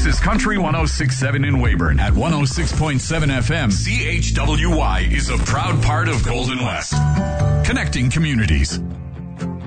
This is Country 106.7 in Weyburn. At 106.7 FM, CHWY is a proud part of Golden West. Connecting communities.